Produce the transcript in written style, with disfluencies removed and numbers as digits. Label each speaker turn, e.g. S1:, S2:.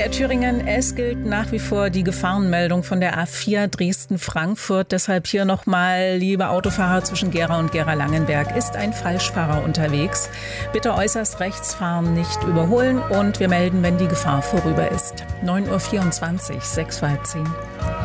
S1: Verkehr Thüringen, es gilt nach wie vor die Gefahrenmeldung von der A4 Dresden-Frankfurt. Deshalb hier nochmal, liebe Autofahrer zwischen Gera und Gera-Langenberg, ist ein Falschfahrer unterwegs. Bitte äußerst rechts fahren, nicht überholen und wir melden, wenn die Gefahr vorüber ist. 9:24 Uhr, 6:10.